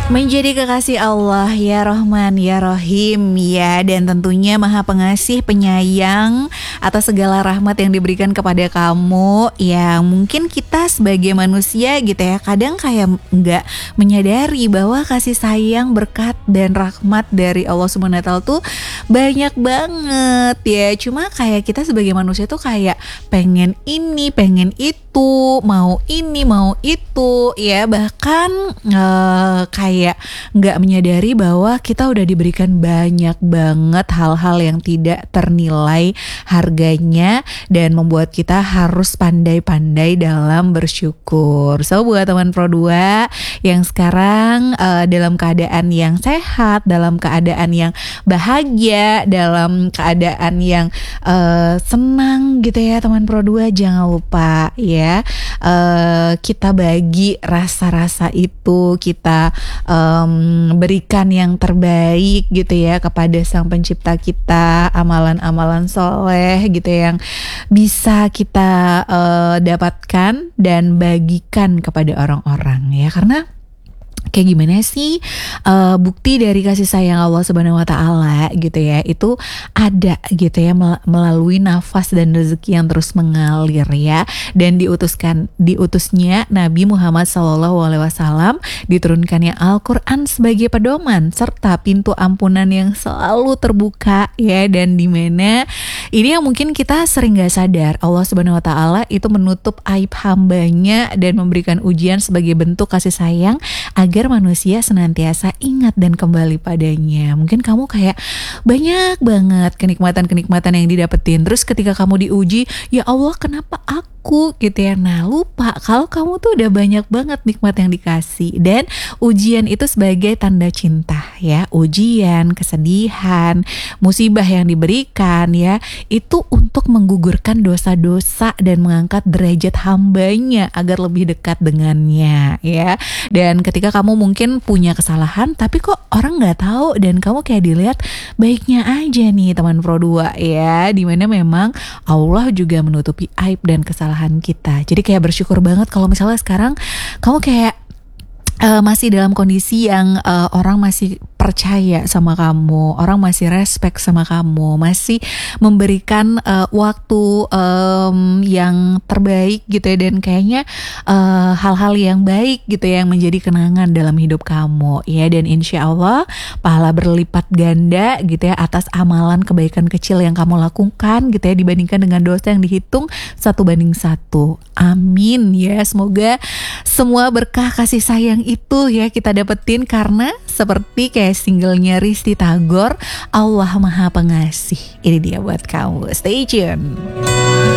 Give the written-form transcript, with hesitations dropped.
Menjadi kekasih Allah ya Rahman ya Rahim ya, dan tentunya Maha Pengasih Penyayang atas segala rahmat yang diberikan kepada kamu. Ya mungkin kita sebagai manusia gitu ya, kadang kayak nggak menyadari bahwa kasih sayang, berkat dan rahmat dari Allah Subhanahu wa Ta'ala tuh banyak banget ya. Cuma kayak kita sebagai manusia tuh kayak pengen ini, pengen itu, mau ini, mau itu ya, bahkan kayak nggak menyadari bahwa kita udah diberikan banyak banget hal-hal yang tidak ternilai harganya dan membuat kita harus pandai-pandai dalam bersyukur. So buat teman Pro 2 yang sekarang dalam keadaan yang sehat, dalam keadaan yang bahagia, dalam keadaan yang senang gitu ya teman Pro 2, jangan lupa ya, kita bagi rasa-rasa itu, kita berikan yang terbaik gitu ya kepada Sang Pencipta kita, amalan-amalan soleh gitu yang bisa kita dapatkan dan bagikan kepada orang-orang ya. Karena kayak gimana sih bukti dari kasih sayang Allah Subhanahu wa Ta'ala gitu ya, itu ada gitu ya melalui nafas dan rezeki yang terus mengalir ya, dan diutusnya Nabi Muhammad SAW, diturunkannya Al-Quran sebagai pedoman serta pintu ampunan yang selalu terbuka ya, dan dimana ini yang mungkin kita sering gak sadar, Allah Subhanahu wa Ta'ala itu menutup aib hambanya dan memberikan ujian sebagai bentuk kasih sayang agar manusia senantiasa ingat dan kembali padanya. Mungkin kamu kayak banyak banget kenikmatan-kenikmatan yang didapetin, terus ketika kamu diuji, ya Allah kenapa aku gitu ya. Nah lupa kalau kamu tuh udah banyak banget nikmat yang dikasih, dan ujian itu sebagai tanda cinta ya. Ujian, kesedihan, musibah yang diberikan ya, itu untuk menggugurkan dosa-dosa dan mengangkat derajat hambanya agar lebih dekat dengannya ya. Dan ketika kamu mungkin punya kesalahan tapi kok orang gak tahu dan kamu kayak dilihat baiknya aja nih teman Pro 2 ya, dimana memang Allah juga menutupi aib dan kesalahan kita. Jadi kayak bersyukur banget kalau misalnya sekarang kamu kayak masih dalam kondisi yang orang masih percaya sama kamu, orang masih respect sama kamu, masih memberikan waktu yang terbaik gitu ya, dan kayaknya hal-hal yang baik gitu ya yang menjadi kenangan dalam hidup kamu ya. Dan insya Allah pahala berlipat ganda gitu ya atas amalan kebaikan kecil yang kamu lakukan gitu ya, dibandingkan dengan dosa yang dihitung 1:1. Amin ya, semoga semua berkah kasih sayang itu ya kita dapetin, karena seperti kayak singlenya Risty Tagor, Allah Maha Pengasih. Ini dia buat kamu, stay tune.